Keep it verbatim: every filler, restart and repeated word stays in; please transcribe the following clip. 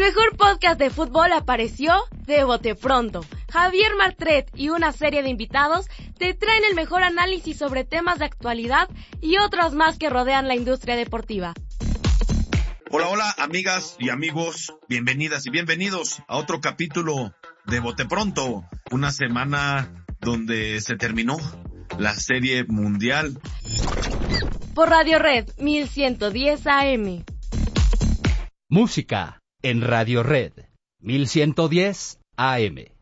mejor podcast de fútbol apareció de bote pronto. Javier Martret y una serie de invitados te traen el mejor análisis sobre temas de actualidad y otros más que rodean la industria deportiva. Hola, hola, amigas y amigos, bienvenidas y bienvenidos a otro capítulo de Bote Pronto, una semana donde se terminó la serie mundial. Por Radio Red mil ciento diez A M. Música en Radio Red mil ciento diez A M.